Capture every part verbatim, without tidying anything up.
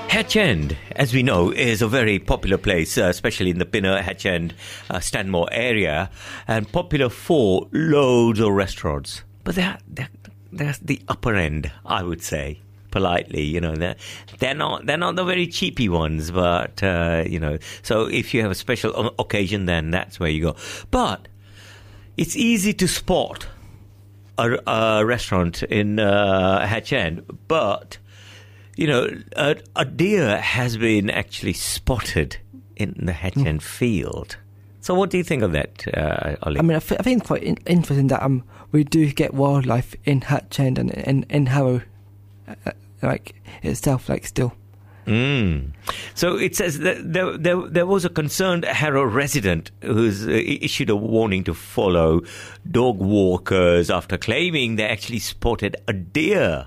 Hatch End, as we know, is a very popular place, uh, especially in the Pinner, Hatch End, uh, Stanmore area, and popular for loads of restaurants. But they're, they're, they're the upper end, I would say, politely. You know, they're, they're not they're not the very cheapy ones, but uh, you know. So if you have a special o- occasion, then that's where you go. But it's easy to spot a, a restaurant in uh, Hatch End, but you know, a, a deer has been actually spotted in the Hatch End mm. field. So what do you think of that, uh, Ollie? I mean, I, th- I think it's quite in- interesting that um we do get wildlife in Hatch End and in, in Harrow, uh, like, itself, like, still. Mm. So it says that there, there, there was a concerned Harrow resident who's uh, issued a warning to follow dog walkers after claiming they actually spotted a deer.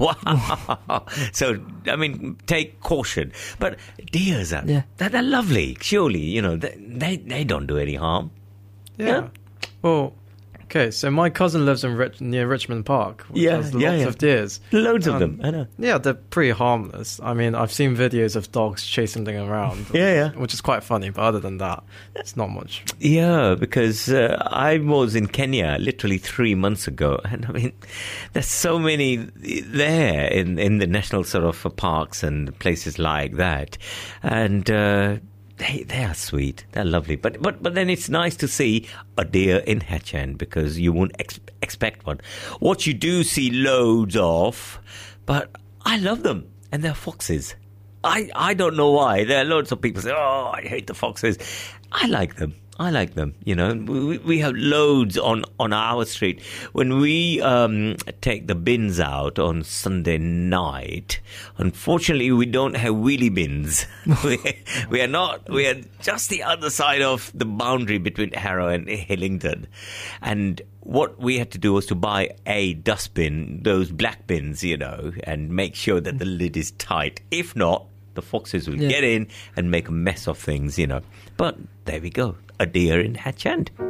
Wow. So, I mean, take caution. But deers are, yeah. they're, they're lovely, surely, you know, they, they, they don't do any harm. Yeah. yeah. Well, okay, so my cousin lives in Rich, near Richmond Park, which yeah, has yeah, lots yeah. of deers. Loads um, of them, I know. Yeah, they're pretty harmless. I mean, I've seen videos of dogs chasing them around. yeah, yeah. Which is quite funny, but other than that, it's not much. Yeah, because uh, I was in Kenya literally three months ago, and I mean, there's so many there in, in the national sort of parks and places like that, and uh, they they are sweet, they're lovely. But but but then it's nice to see a deer in Hatch End because you won't ex- expect one. What you do see loads of, but I love them, and they're foxes. I, I don't know why. There are loads of people say, oh, I hate the foxes. I like them. I like them. You know, we, we have loads on, on our street. When we um, take the bins out on Sunday night, unfortunately, we don't have wheelie bins. we, we are not, we are just the other side of the boundary between Harrow and Hillingdon. And what we had to do was to buy a dustbin, those black bins, you know, and make sure that the lid is tight. If not, the foxes will yeah. get in and make a mess of things, you know. But there we go, a deer in Hatch End.